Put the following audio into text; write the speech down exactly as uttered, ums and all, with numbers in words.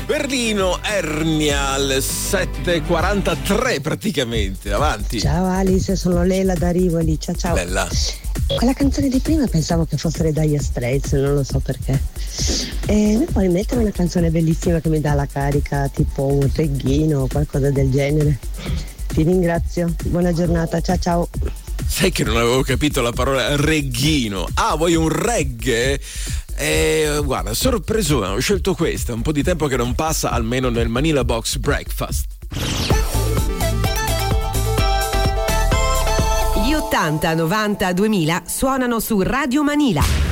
Berlino, Ernia, alle sette e quarantatré praticamente. Avanti. Ciao Alice, sono Lela da Rivoli. Ciao ciao. Bella. Quella canzone di prima pensavo che fosse le Dire Straits, non lo so perché. E mi puoi mettere una canzone bellissima che mi dà la carica, tipo un regghino o qualcosa del genere? Ti ringrazio, buona giornata, ciao ciao. Sai che non avevo capito la parola regghino. Ah, vuoi un reggae? Eh, guarda, sorpreso, ho scelto questa. Un po' di tempo che non passa, almeno nel Manila Box Breakfast. Gli ottanta, novanta, duemila suonano su Radio Manila.